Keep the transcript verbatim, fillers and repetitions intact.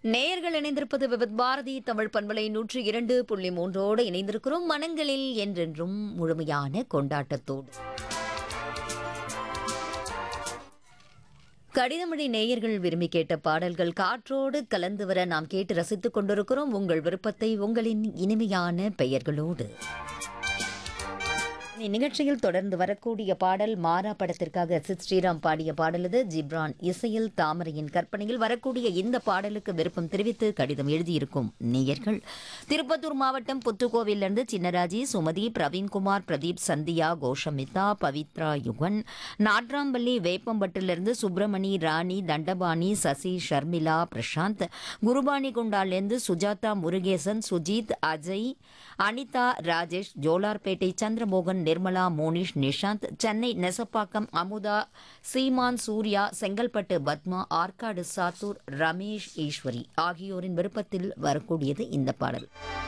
நேயர்கள் இணைந்திருப்பது விவித் பாரதி தமிழ் பண்பலை நூற்றி இரண்டு புள்ளி மூன்றோடு இணைந்திருக்கிறோம். மனங்களில் என்றென்றும் முழுமையான கொண்டாட்டத்தோடு கடிதமொழி நேயர்கள் விரும்பி கேட்ட பாடல்கள் காற்றோடு கலந்து வர நாம் கேட்டு ரசித்துக் கொண்டிருக்கிறோம். உங்கள் விருப்பத்தை உங்களின் இனிமையான பெயர்களோடு இந்நிகழ்ச்சியில் தொடர்ந்து வரக்கூடிய பாடல் மாறா படத்திற்காக சித் ஸ்ரீராம் பாடிய பாடல் இது. ஜிப்ரான் இசையில் தாமரையின் கற்பனையில் வரக்கூடிய இந்த பாடலுக்கு விருப்பம் தெரிவித்து கடிதம் எழுதியிருக்கும் நேயர்கள் திருப்பத்தூர் மாவட்டம் புத்துக்கோவிலிருந்து சின்னராஜி, சுமதி, பிரவீன்குமார், பிரதீப், சந்தியா, கோஷமிதா, பவித்ரா, யுகன், நாட்ராம்பள்ளி, வேப்பம்பட்டிலிருந்து சுப்பிரமணி, ராணி, தண்டபாணி, சசி, ஷர்மிளா, பிரசாந்த், குருபானி குண்டாலிருந்து சுஜாதா, முருகேசன், சுஜித், அஜய், அனிதா, ராஜேஷ், ஜோலார்பேட்டை சந்திரமோகன், நிர்மலா, மோனிஷ், நிஷாந்த், சென்னை நெசப்பாக்கம் அமுதா, சீமான், சூர்யா, செங்கல்பட்டு பத்மா, ஆற்காடு சாத்தூர் ரமேஷ், ஈஸ்வரி ஆகியோரின் விருப்பத்தில் வரக்கூடியது இந்த பாடல்.